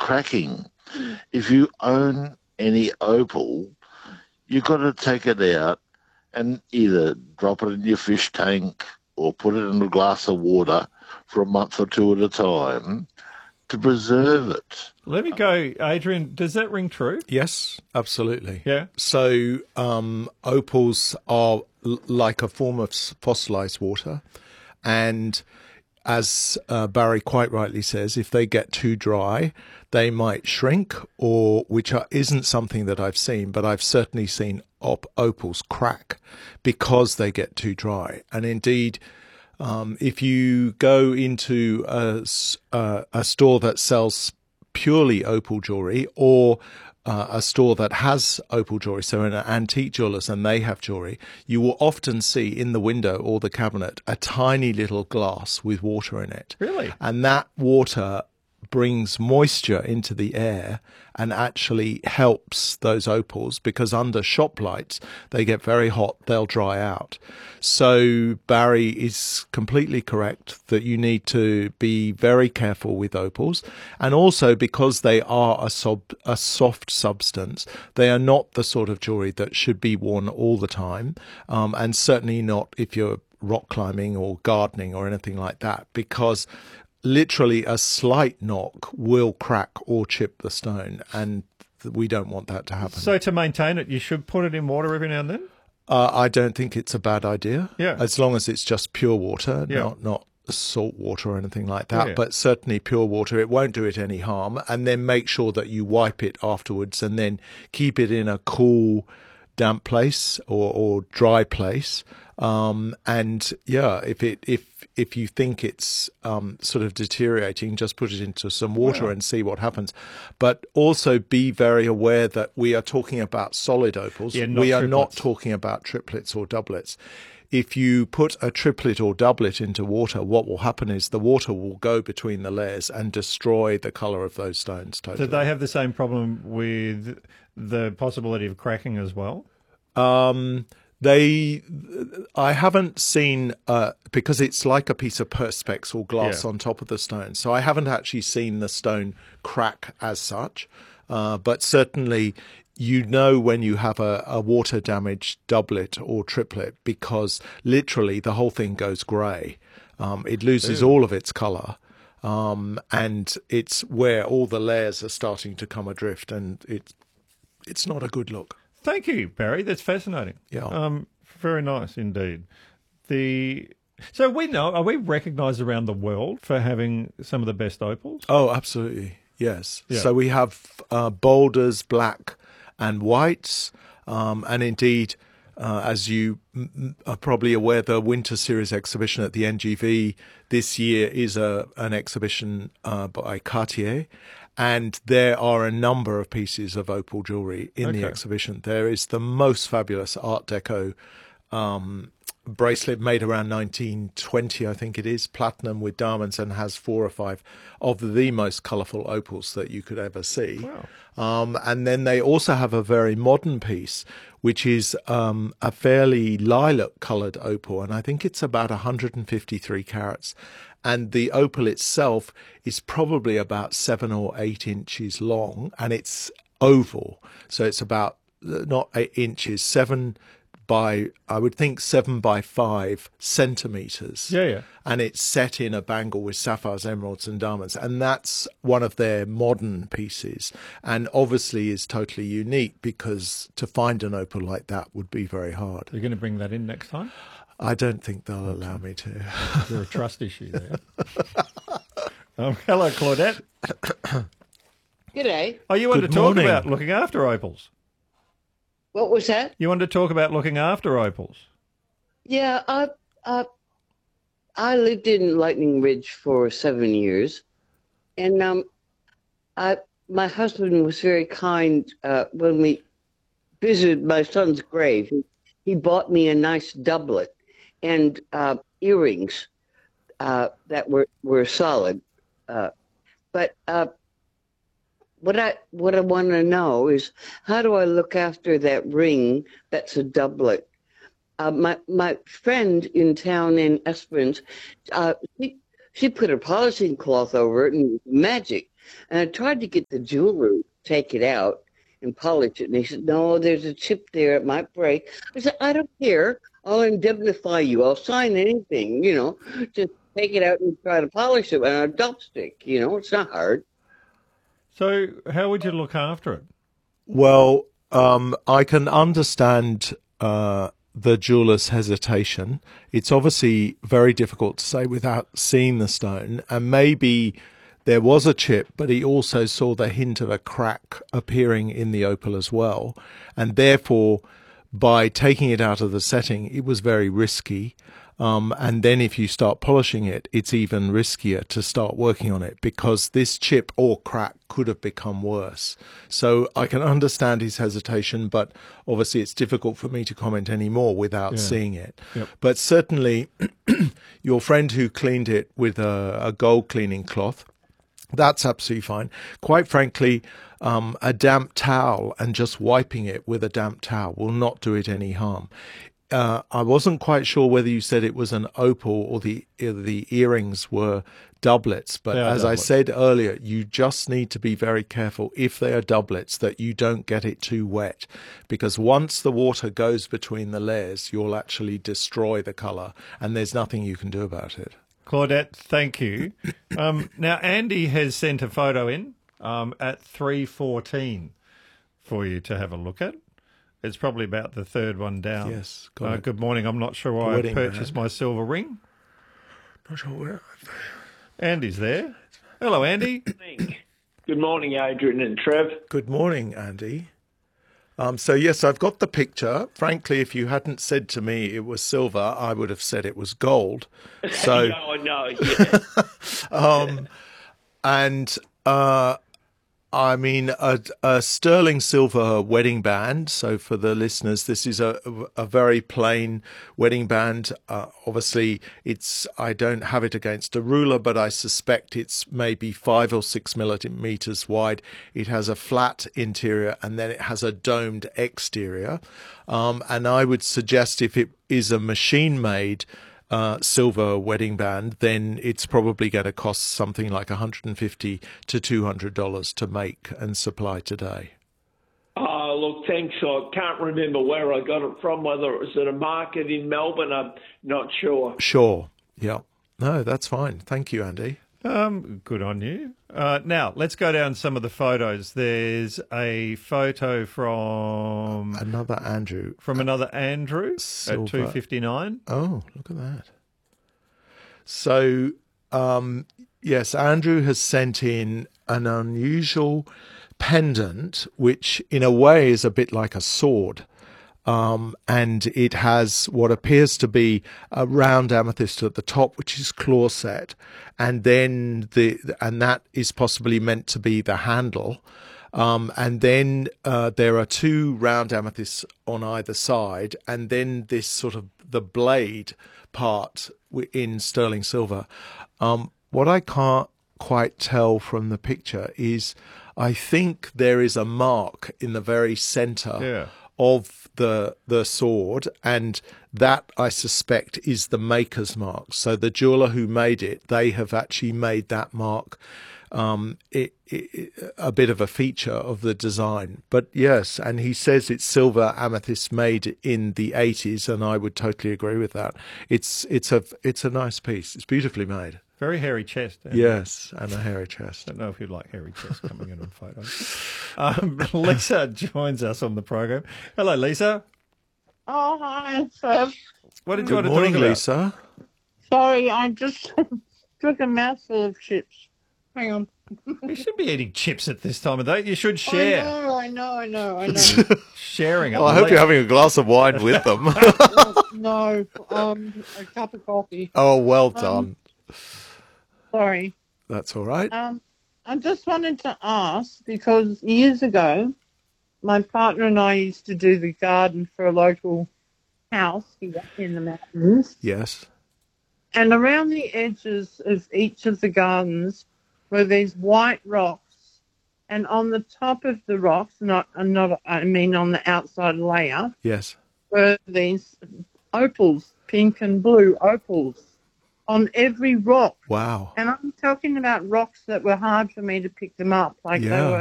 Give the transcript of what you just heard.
cracking. If you own any opal, you've got to take it out and either drop it in your fish tank or put it in a glass of water for a month or two at a time to preserve it. Let me go, Adrian. Does that ring true? Yes, absolutely. Yeah. So opals are like a form of fossilized water. And as Barry quite rightly says, if they get too dry, they might shrink, or isn't something that I've seen, but I've certainly seen opals crack because they get too dry. And indeed, if you go into a store that sells purely opal jewelry, or a store that has opal jewelry, so an antique jewelers and they have jewelry, you will often see in the window or the cabinet a tiny little glass with water in it. Really? And that water brings moisture into the air and actually helps those opals, because under shop lights they get very hot, they'll dry out. So Barry is completely correct that you need to be very careful with opals, and also because they are a soft substance, they are not the sort of jewelry that should be worn all the time, and certainly not if you're rock climbing or gardening or anything like that, because literally a slight knock will crack or chip the stone, and we don't want that to happen. So to maintain it, you should put it in water every now and then? I don't think it's a bad idea. Yeah. As long as it's just pure water, Yeah. not salt water or anything like that. Yeah. But certainly pure water, it won't do it any harm. And then make sure that you wipe it afterwards, and then keep it in a cool, damp place or dry place. And yeah, if you think it's sort of deteriorating, just put it into some water and see what happens. But also be very aware that we are talking about solid opals. Yeah, we are not triplets. talking about triplets or doublets. If you put a triplet or doublet into water, what will happen is the water will go between the layers and destroy the colour of those stones totally. Do they have the same problem with the possibility of cracking as well? I haven't seen, because it's like a piece of perspex or glass Yeah. on top of the stone, so I haven't actually seen the stone crack as such. But certainly you know when you have a water damaged doublet or triplet, because literally the whole thing goes grey. It loses all of its colour. And it's where all the layers are starting to come adrift, and it's not a good look. Thank you, Barry. That's fascinating. Yeah. Very nice indeed. So are we recognised around the world for having some of the best opals? Oh, absolutely. Yes. Yeah. So we have boulders, black and whites. And indeed, as you are probably aware, the Winter Series exhibition at the NGV this year is an exhibition by Cartier. And there are a number of pieces of opal jewellery in the exhibition. There is the most fabulous Art Deco bracelet made around 1920, I think it is, platinum with diamonds, and has 4 or 5 of the most colourful opals that you could ever see. Wow. And then they also have a very modern piece, which is a fairly lilac-coloured opal, and I think it's about 153 carats. And the opal itself is probably about 7 or 8 inches long, and it's oval. So it's about, not 8 inches, 7 by 5 centimetres. Yeah. And it's set in a bangle with sapphires, emeralds and diamonds. And that's one of their modern pieces, and obviously is totally unique, because to find an opal like that would be very hard. You're going to bring that in next time? I don't think they'll allow me to. There's a trust issue there. Hello, Claudette. G'day. Oh, you wanted Good to talk morning. about looking after opals. What was that? You wanted to talk about looking after opals. Yeah, I lived in Lightning Ridge for 7 years, and my husband was very kind when we visited my son's grave. He bought me a nice doublet and earrings that were solid. But what I want to know is, how do I look after that ring that's a doublet? My friend in town in Esperance, she put a polishing cloth over it and it was magic. And I tried to get the jeweler to take it out and polish it. And he said, no, there's a chip there. It might break. I said, I don't care. I'll indemnify you. I'll sign anything, just take it out and try to polish it on a dopstick. It's not hard. So how would you look after it? Well, I can understand the jeweler's hesitation. It's obviously very difficult to say without seeing the stone, and maybe there was a chip, but he also saw the hint of a crack appearing in the opal as well, and therefore, by taking it out of the setting, it was very risky. And then if you start polishing it, it's even riskier to start working on it because this chip or crack could have become worse. So I can understand his hesitation, but obviously it's difficult for me to comment any more without seeing it. Yep. But certainly your friend who cleaned it with a gold cleaning cloth, that's absolutely fine. Quite frankly, a damp towel and just wiping it with a damp towel will not do it any harm. I wasn't quite sure whether you said it was an opal or the earrings were doublets, but as doublets. I said earlier, you just need to be very careful if they are doublets that you don't get it too wet, because once the water goes between the layers, you'll actually destroy the colour, and there's nothing you can do about it. Claudette, thank you. Now, Andy has sent a photo in at 3:14 for you to have a look at. It's probably about the third one down. Yes, got it. Good morning. I'm not sure why I Wedding purchased band. my silver ring. Not sure where. Andy's there. Hello, Andy. Good morning, Adrian and Trev. Good morning, Andy. So yes, I've got the picture. Frankly, if you hadn't said to me it was silver, I would have said it was gold. So, No, I know. Yeah. and I mean, a sterling silver wedding band. So for the listeners, this is a very plain wedding band. Obviously, I don't have it against a ruler, but I suspect it's maybe 5 or 6 millimeters wide. It has a flat interior and then it has a domed exterior. And I would suggest if it is a machine-made silver wedding band, then it's probably going to cost something like $150 to $200 to make and supply today. Oh, look, thanks. I can't remember where I got it from, whether it was at a market in Melbourne. I'm not sure. Sure. Yeah. No, that's fine. Thank you, Andy. Good on you. Now, let's go down some of the photos. There's a photo from Another Andrew. Andrew Silver. at 2:59. Oh, look at that. So, yes, Andrew has sent in an unusual pendant, which in a way is a bit like a sword. And it has what appears to be a round amethyst at the top, which is claw set, and then and that is possibly meant to be the handle. And then there are 2 round amethysts on either side, and then this sort of the blade part in sterling silver. What I can't quite tell from the picture is I think there is a mark in the very centre of the sword, and that I suspect is the maker's mark. So the jeweler who made it, they have actually made that mark a bit of a feature of the design. But yes, and he says it's silver amethyst made in the 80s, and I would totally agree with that. It's a nice piece. It's beautifully made. Very hairy chest. Andy. Yes, and a hairy chest. Don't know if you'd like hairy chest coming in on photos. Lisa joins us on the program. Hello, Lisa. Oh, hi, Trev. What did you want Good to morning, talk about? Lisa. Sorry, I just took a mouthful of chips. Hang on. You shouldn't be eating chips at this time of day. You should share. I know. Sharing it. Well, I hope you're having a glass of wine with them. No, a cup of coffee. Oh, well done. Sorry. That's all right. I just wanted to ask, because years ago, my partner and I used to do the garden for a local house here in the mountains. Yes. And around the edges of each of the gardens were these white rocks. And on the top of the rocks, on the outside layer, Yes. were these opals, pink and blue opals. on every rock. Wow. And I'm talking about rocks that were hard for me to pick them up. Like they Yeah. were